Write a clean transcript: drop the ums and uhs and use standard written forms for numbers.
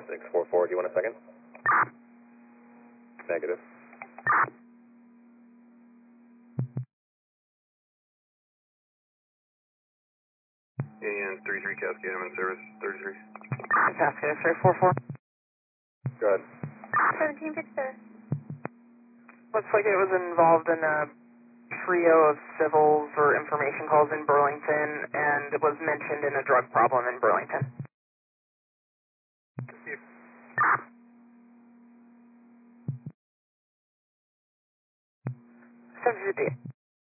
644, do you want a second? Negative. And 33 Cascade, I'm in service, 33. Cascade, 344. Go ahead. 17 Victor. Looks like it was involved in a trio of civils or information calls in Burlington, and it was mentioned in a drug problem in Burlington. 750.